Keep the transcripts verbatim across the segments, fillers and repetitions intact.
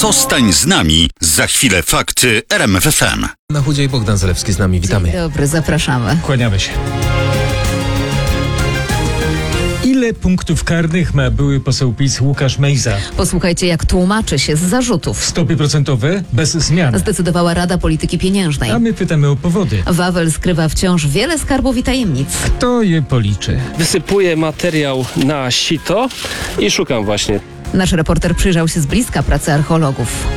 Zostań z nami. Za chwilę fakty R M F F M. Na chudzie i Bogdan Zalewski z nami. Witamy. Dzień dobry, zapraszamy. Kłaniamy się. Ile punktów karnych ma były poseł PiS Łukasz Mejza? Posłuchajcie, jak tłumaczy się z zarzutów. Stopy procentowe bez zmian. Zdecydowała Rada Polityki Pieniężnej. A my pytamy o powody. Wawel skrywa wciąż wiele skarbów i tajemnic. Kto je policzy? Wysypuję materiał na sito i szukam właśnie. Nasz reporter przyjrzał się z bliska pracy archeologów.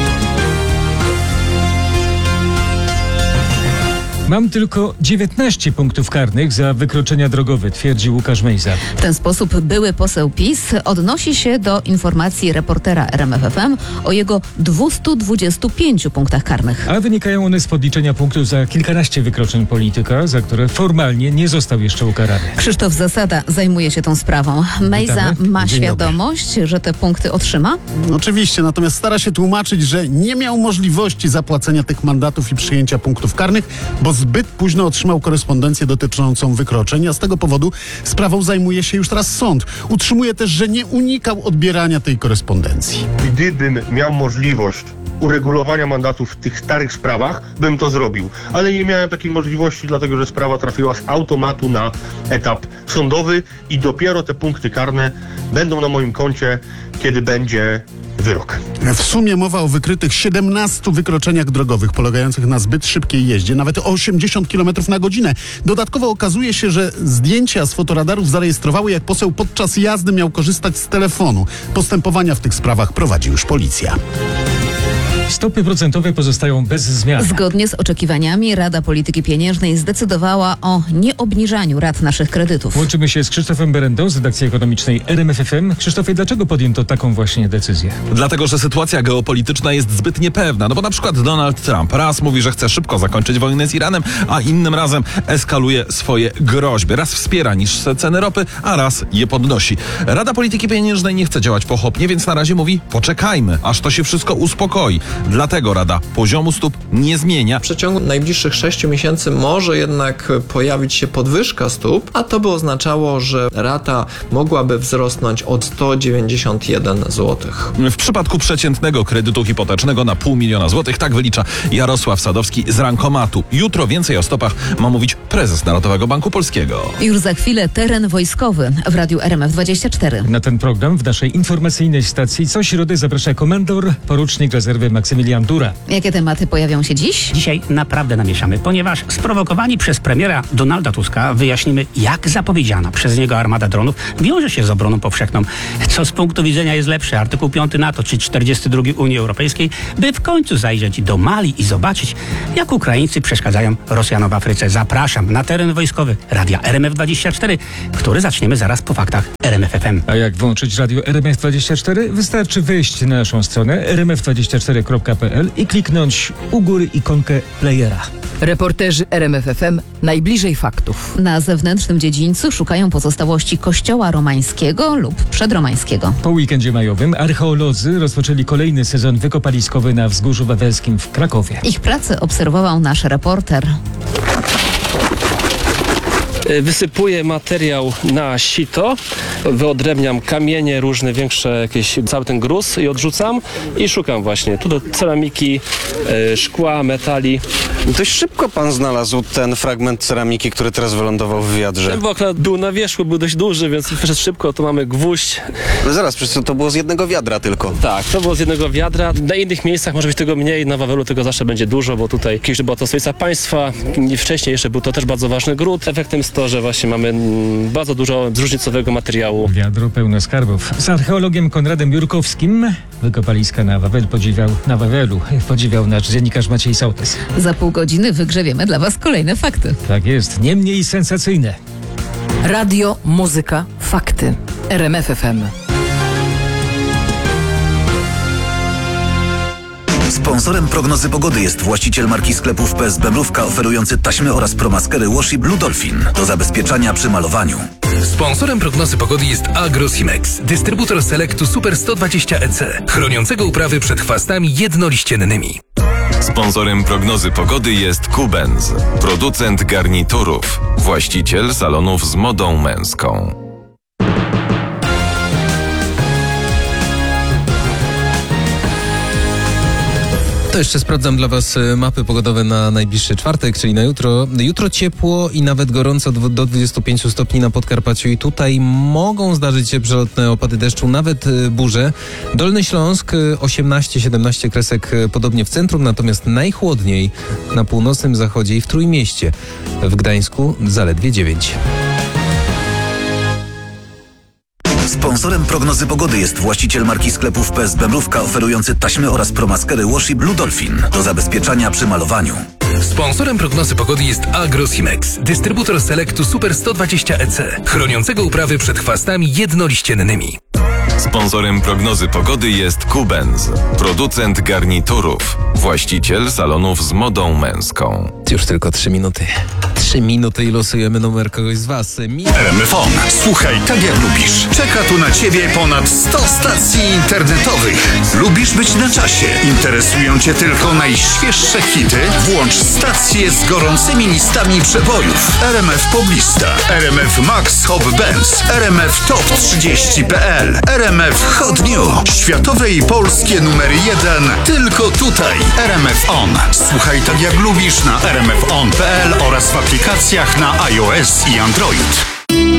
Mam tylko dziewiętnaście punktów karnych za wykroczenia drogowe, twierdzi Łukasz Mejza. W ten sposób były poseł PiS odnosi się do informacji reportera R M F F M o jego dwieście dwudziestu pięciu punktach karnych. A wynikają one z podliczenia punktów za kilkanaście wykroczeń polityka, za które formalnie nie został jeszcze ukarany. Krzysztof Zasada zajmuje się tą sprawą. Mejza Witamy. ma Dzień świadomość, że te punkty otrzyma? Oczywiście, natomiast stara się tłumaczyć, że nie miał możliwości zapłacenia tych mandatów i przyjęcia punktów karnych, bo zbyt późno otrzymał korespondencję dotyczącą wykroczeń, a z tego powodu sprawą zajmuje się już teraz sąd. Utrzymuje też, że nie unikał odbierania tej korespondencji. Gdybym miał możliwość uregulowania mandatów w tych starych sprawach, bym to zrobił. Ale nie miałem takiej możliwości, dlatego że sprawa trafiła z automatu na etap sądowy i dopiero te punkty karne będą na moim koncie, kiedy będzie wyrok. W sumie mowa o wykrytych siedemnastu wykroczeniach drogowych polegających na zbyt szybkiej jeździe, nawet osiemdziesiąt kilometrów na godzinę. Dodatkowo okazuje się, że zdjęcia z fotoradarów zarejestrowały, jak poseł podczas jazdy miał korzystać z telefonu. Postępowania w tych sprawach prowadzi już policja. Stopy procentowe pozostają bez zmian. Zgodnie z oczekiwaniami Rada Polityki Pieniężnej zdecydowała o nieobniżaniu rat naszych kredytów. Łączymy się z Krzysztofem Berendą z redakcji ekonomicznej R M F F M. Krzysztofie, dlaczego podjęto taką właśnie decyzję? Dlatego, że sytuacja geopolityczna jest zbyt niepewna. No bo na przykład Donald Trump raz mówi, że chce szybko zakończyć wojnę z Iranem, a innym razem eskaluje swoje groźby. Raz wspiera niższe ceny ropy, a raz je podnosi. Rada Polityki Pieniężnej nie chce działać pochopnie, więc na razie mówi: poczekajmy, aż to się wszystko uspokoi. Dlatego Rada poziomu stóp nie zmienia. W przeciągu najbliższych sześciu miesięcy może jednak pojawić się podwyżka stóp, a to by oznaczało, że rata mogłaby wzrosnąć o sto dziewięćdziesiąt jeden złotych. W przypadku przeciętnego kredytu hipotecznego na pół miliona złotych, tak wylicza Jarosław Sadowski z Rankomatu. Jutro więcej o stopach ma mówić prezes Narodowego Banku Polskiego. Już za chwilę teren wojskowy w radiu R M F dwadzieścia cztery. Na ten program w naszej informacyjnej stacji co środę zaprasza komendor, porucznik rezerwy Maksymilian Dura. Jakie tematy pojawią się dziś? Dzisiaj naprawdę namieszamy, ponieważ sprowokowani przez premiera Donalda Tuska wyjaśnimy, jak zapowiedziana przez niego armada dronów wiąże się z obroną powszechną. Co z punktu widzenia jest lepsze, artykuł piąty NATO czy czterdziesty drugi Unii Europejskiej, by w końcu zajrzeć do Mali i zobaczyć, jak Ukraińcy przeszkadzają Rosjanom w Afryce. Zapraszam na teren wojskowy radia R M F dwadzieścia cztery, który zaczniemy zaraz po faktach R M F F M. A jak włączyć radio R M F dwadzieścia cztery? Wystarczy wejść na naszą stronę r m f dwadzieścia cztery kropka p l i kliknąć u góry ikonkę playera. Reporterzy R M F F M najbliżej faktów. Na zewnętrznym dziedzińcu szukają pozostałości kościoła romańskiego lub przedromańskiego. Po weekendzie majowym archeolodzy rozpoczęli kolejny sezon wykopaliskowy na Wzgórzu Wawelskim w Krakowie. Ich pracę obserwował nasz reporter. Wysypuję materiał na sito, wyodrębniam kamienie, różne większe jakieś, cały ten gruz i odrzucam i szukam właśnie tu do ceramiki, e, szkła, metali. Dość szybko pan znalazł ten fragment ceramiki, który teraz wylądował w wiadrze. Ten akurat był na wierzchu, był dość duży, więc wyszedł szybko. Tu mamy gwóźdź. No zaraz, przecież to było z jednego wiadra tylko. Tak, to było z jednego wiadra. Na innych miejscach może być tego mniej, na Wawelu tego zawsze będzie dużo, bo tutaj kiedyś była to stolica państwa, wcześniej jeszcze był to też bardzo ważny gród. Efektem jest to, że właśnie mamy bardzo dużo zróżnicowego materiału. Wiadro pełne skarbów. Z archeologiem Konradem Jurkowskim wykopaliska na Wawel podziwiał, na Wawelu podziwiał nasz dziennikarz Maciej Sołtys. Za pół godziny wygrzebiemy dla Was kolejne fakty. Tak jest, nie mniej sensacyjne. Radio, muzyka, fakty. R M F F M. Sponsorem prognozy pogody jest właściciel marki sklepów P S Bemrówka oferujący taśmy oraz promaskery Washi Blue Dolphin do zabezpieczania przy malowaniu. Sponsorem prognozy pogody jest Agrosimex, dystrybutor Selectu Super sto dwadzieścia E C, chroniącego uprawy przed chwastami jednoliściennymi. Sponsorem prognozy pogody jest Kubenz, producent garniturów, właściciel salonów z modą męską. To jeszcze sprawdzam dla Was mapy pogodowe na najbliższy czwartek, czyli na jutro. Jutro ciepło i nawet gorąco do dwudziestu pięciu stopni na Podkarpaciu i tutaj mogą zdarzyć się przelotne opady deszczu, nawet burze. Dolny Śląsk osiemnaście siedemnaście kresek, podobnie w centrum, natomiast najchłodniej na północnym zachodzie i w Trójmieście. W Gdańsku zaledwie dziewięć. Sponsorem prognozy pogody jest właściciel marki sklepów P S Bemrówka oferujący taśmy oraz promaskery Washi Blue Dolphin do zabezpieczania przy malowaniu. Sponsorem prognozy pogody jest Agrosimex, dystrybutor Selectu Super sto dwadzieścia E C, chroniącego uprawy przed chwastami jednoliściennymi. Sponsorem prognozy pogody jest Kubens, producent garniturów, właściciel salonów z modą męską. Już tylko trzy minuty. Trzy minuty i losujemy numer kogoś z Was. Mi- R M F O N. Słuchaj tak jak lubisz. Czeka tu na Ciebie ponad sto stacji internetowych. Lubisz być na czasie? Interesują Cię tylko najświeższe hity? Włącz stację z gorącymi listami przebojów. R M F Poblista, R M F Max Hop Bands, R M F Top trzydzieści kropka p l, R M F Hot New. Światowe i polskie numer jeden tylko tutaj. R M F O N. Słuchaj tak jak lubisz na r m f on kropka p l oraz w aplikacjach na iOS i Android.